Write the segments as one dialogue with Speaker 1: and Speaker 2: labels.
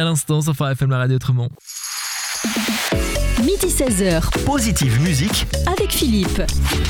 Speaker 1: À l'instant sur Phare FM, la radio autrement.
Speaker 2: Midi 16h.
Speaker 3: Positive musique
Speaker 2: avec Philippe.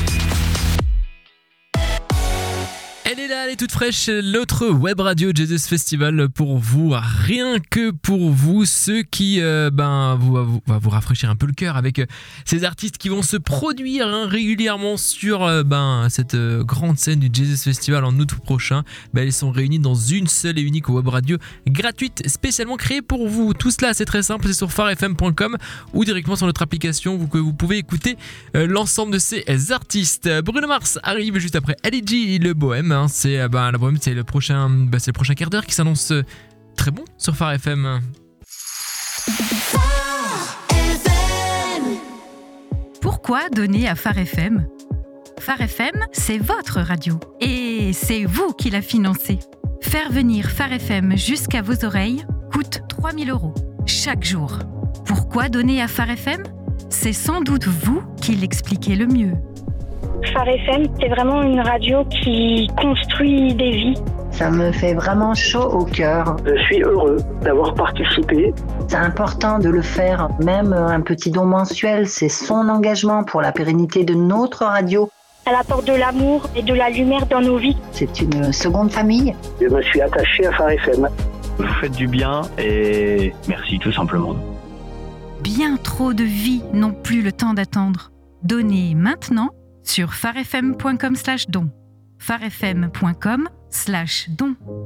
Speaker 1: Elle est là, elle est toute fraîche, l'autre web radio Jesus Festival pour vous, rien que pour vous, ceux qui va vous rafraîchir un peu le cœur avec ces artistes qui vont se produire régulièrement sur cette grande scène du Jesus Festival en août prochain. Ils sont réunis dans une seule et unique web radio gratuite, spécialement créée pour vous. Tout cela, c'est très simple, c'est sur pharefm.com ou directement sur notre application que vous pouvez écouter l'ensemble de ces artistes. Bruno Mars arrive juste après LG le Bohème. C'est la Bohème, c'est le prochain quart d'heure qui s'annonce très bon sur Phare FM.
Speaker 4: Pourquoi donner à Phare FM ? Phare FM, c'est votre radio et c'est vous qui la financez. Faire venir Phare FM jusqu'à vos oreilles coûte 3 000 € chaque jour. Pourquoi donner à Phare FM ? C'est sans doute vous qui l'expliquez le mieux.
Speaker 5: Phare FM, c'est vraiment une radio qui construit des vies.
Speaker 6: Ça me fait vraiment chaud au cœur.
Speaker 7: Je suis heureux d'avoir participé.
Speaker 6: C'est important de le faire, même un petit don mensuel, c'est son engagement pour la pérennité de notre radio.
Speaker 5: Elle apporte de l'amour et de la lumière dans nos vies.
Speaker 6: C'est une seconde famille.
Speaker 7: Je me suis attaché à Phare FM.
Speaker 8: Vous faites du bien et merci tout simplement.
Speaker 4: Bien trop de vies n'ont plus le temps d'attendre. Donnez maintenant sur pharefm.com/don. pharefm.com/don.